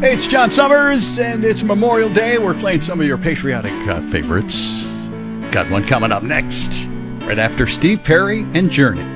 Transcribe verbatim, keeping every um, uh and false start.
Hey, it's John Summers, and it's Memorial Day. We're playing some of your patriotic uh, favorites. Got one coming up next, right after Steve Perry and Journey.